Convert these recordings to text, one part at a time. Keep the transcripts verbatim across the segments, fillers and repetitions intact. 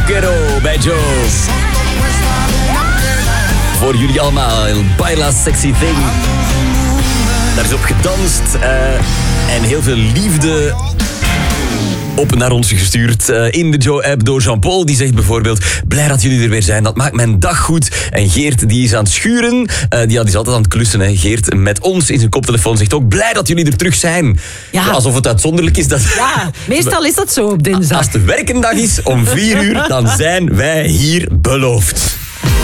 quiero bij Joe. Voor jullie allemaal, Baila Sexy Thing. Daar is op gedanst uh, en heel veel liefde op naar ons gestuurd uh, in de Joe-app door Jean-Paul. Die zegt bijvoorbeeld, blij dat jullie er weer zijn, dat maakt mijn dag goed. En Geert, die is aan het schuren. Uh, die, ja, die is altijd aan het klussen. Hè. Geert, met ons in zijn koptelefoon, zegt ook, blij dat jullie er terug zijn. Ja. Alsof het uitzonderlijk is. Dat... Ja, meestal is dat zo op dinsdag. Als het werkendag is, om vier uur, dan zijn wij hier beloofd.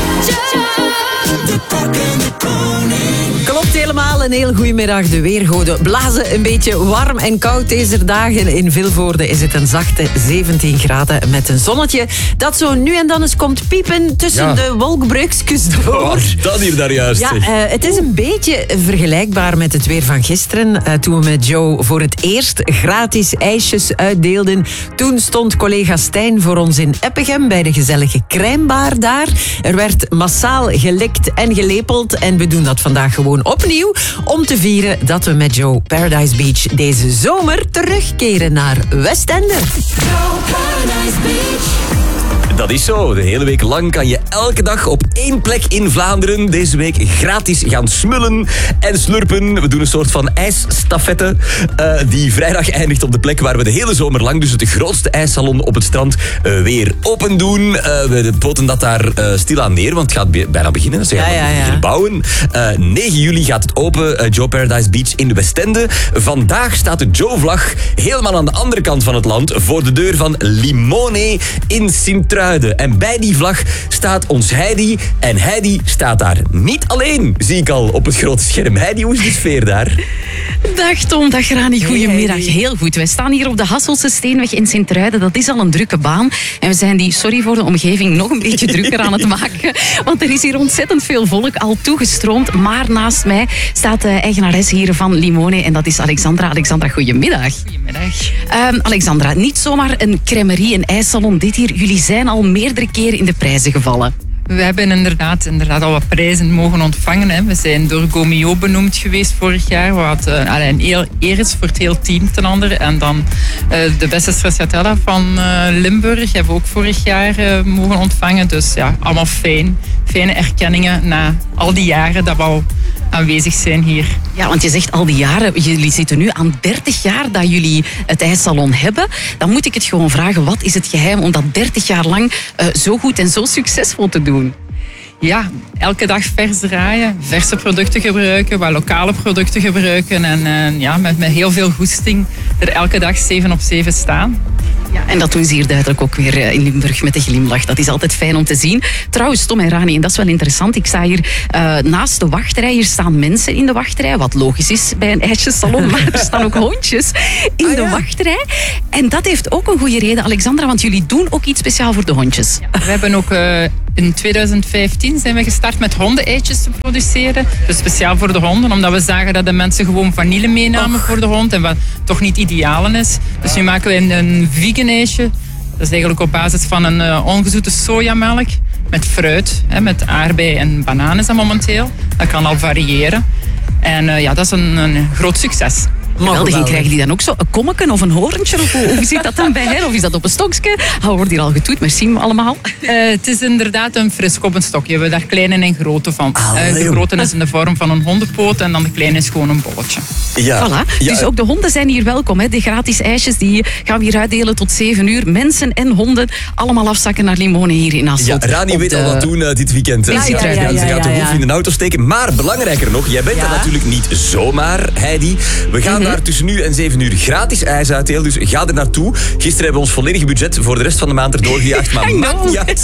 Klopt helemaal, een heel goedemiddag. De weergoden blazen een beetje warm en koud deze dagen. In Vilvoorde is het een zachte zeventien graden met een zonnetje dat zo nu en dan eens komt piepen tussen ja. de wolkbreukjes door. Oh, dat hier daar juist. Ja, uh, het is een beetje vergelijkbaar met het weer van gisteren. Uh, toen we met Joe voor het eerst gratis ijsjes uitdeelden. Toen stond collega Stijn voor ons in Eppegem bij de gezellige crèmebar daar. Er werd massaal gelikt en gelepeld en we doen dat vandaag gewoon opnieuw om te vieren dat we met Joe Paradise Beach deze zomer terugkeren naar Westende. Joe Paradise Beach. Dat is zo. De hele week lang kan je elke dag op één plek in Vlaanderen deze week gratis gaan smullen en slurpen. We doen een soort van ijsstafette uh, die vrijdag eindigt op de plek waar we de hele zomer lang, dus het grootste ijssalon op het strand, uh, weer open doen. Uh, we poten dat daar uh, stilaan neer, want het gaat bijna beginnen. Ze gaan ja, ja, ja. bouwen. Uh, negen juli gaat het open, uh, Joe Paradise Beach in de Westende. Vandaag staat de Joe-vlag helemaal aan de andere kant van het land voor de deur van Limone in Sint-Truiden. En bij die vlag staat ons Heidi. En Heidi staat daar niet alleen, zie ik al op het grote scherm. Heidi, hoe is de sfeer daar? Dag Tom, dag Rani, goedemiddag. Hey. Heel goed. Wij staan hier op de Hasselse Steenweg in Sint-Truiden. Dat is al een drukke baan. En we zijn die, sorry voor de omgeving, nog een beetje drukker aan het maken. Want er is hier ontzettend veel volk al toegestroomd. Maar naast mij staat de eigenares hier van Limone. En dat is Alexandra. Alexandra, goedemiddag. Goedemiddag. Um, Alexandra, niet zomaar een crèmerie, een ijssalon. Dit hier, jullie zijn al meerdere keren in de prijzen gevallen. We hebben inderdaad, inderdaad al wat prijzen mogen ontvangen. Hè. We zijn door Gomeo benoemd geweest vorig jaar. Wat uh, een heel eer is voor het hele team ten andere. En dan uh, de beste stracciatella van uh, Limburg hebben we ook vorig jaar uh, mogen ontvangen. Dus ja, allemaal fijn. Fijne erkenningen na al die jaren dat we al aanwezig zijn hier. Ja, want je zegt al die jaren, jullie zitten nu aan dertig jaar dat jullie het ijssalon hebben. Dan moet ik het gewoon vragen, wat is het geheim om dat dertig jaar lang uh, zo goed en zo succesvol te doen? Ja, elke dag vers draaien, verse producten gebruiken, wat lokale producten gebruiken en uh, ja, met, met heel veel goesting er elke dag zeven op zeven staan. Ja, en dat doen ze hier duidelijk ook weer in Limburg met de glimlach. Dat is altijd fijn om te zien. Trouwens, Tom en Rani, en dat is wel interessant. Ik sta hier uh, naast de wachtrij. Hier staan mensen in de wachtrij. Wat logisch is bij een ijsjesalon. Maar er staan ook hondjes in ah, de ja. wachtrij. En dat heeft ook een goede reden, Alexandra. Want jullie doen ook iets speciaal voor de hondjes. Ja, we hebben ook... Uh, in twintig vijftien zijn we gestart met hondeneitjes te produceren. Dus speciaal voor de honden. Omdat we zagen dat de mensen gewoon vanille meenamen Och. voor de hond. En wat toch niet ideaal is. Dus nu maken we een, een vegan eitje. Dat is eigenlijk op basis van een uh, ongezoete sojamelk. Met fruit, hè, met aardbei en banaan is dat momenteel. Dat kan al variëren. En uh, ja, dat is een, een groot succes. Geweldig. En krijgen die dan ook zo een kommetje of een hoorntje? Of hoe, hoe zit dat dan bij hen? Of is dat op een stokje? Oh, wordt hier al getoet. Merci allemaal. Uh, het is inderdaad een frisk op een stokje. We hebben daar kleine en grote van. Uh, de grote is in de vorm van een hondenpoot en dan de kleine is gewoon een bolletje. Ja. Voilà. Ja. Dus ook de honden zijn hier welkom. Hè. De gratis ijsjes die gaan we hier uitdelen tot zeven uur. Mensen en honden allemaal afzakken naar Limone hier in Hasselt. Ja, Rani weet de... al wat doen uh, dit weekend. Ja, Ze ja, gaat, ja, ja, ze gaat de ja, ja. hoef in de auto steken. Maar belangrijker nog, jij bent Ja. er natuurlijk niet zomaar, Heidi. We gaan Mm-hmm. daar tussen nu en zeven uur gratis ijs uitdelen. Dus ga er naartoe. Gisteren hebben we ons volledige budget voor de rest van de maand erdoor gejaagd. Maar maakt niet uit.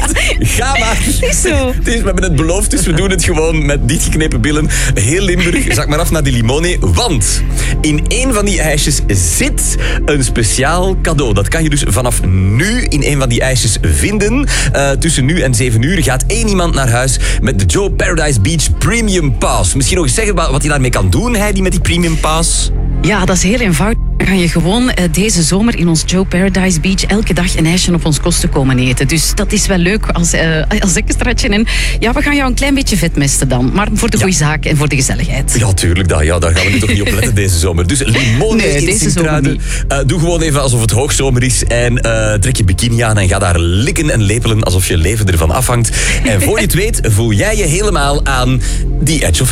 Ga maar. Het is zo. Het is, we hebben het beloofd, dus we doen het gewoon met dichtgeknepen billen. Heel Limburg, zak maar af naar die Limone. Want in een van die ijsjes zit een speciaal cadeau. Dat kan je dus vanaf nu in een van die ijsjes vinden. Uh, tussen nu en zeven uur gaat één iemand naar huis met de Joe Paradise Beach Premium Pass. Misschien nog eens zeggen wat hij daarmee kan doen, Heidi, met die Premium Pass. Ja, dat is heel eenvoudig. Dan ga je gewoon uh, deze zomer in ons Joe Paradise Beach elke dag een ijsje op ons kosten komen eten. Dus dat is wel leuk als, uh, als extraatje. En ja, we gaan jou een klein beetje vetmesten dan. Maar voor de goede ja. zaak en voor de gezelligheid. Ja, tuurlijk. Dat, ja, daar gaan we nu toch niet op letten deze zomer. Dus limonen nee, in deze Sint-Truiden. Uh, doe gewoon even alsof het hoogzomer is. En uh, trek je bikini aan en ga daar likken en lepelen alsof je leven ervan afhangt. En voor je het weet voel jij je helemaal aan die Edge of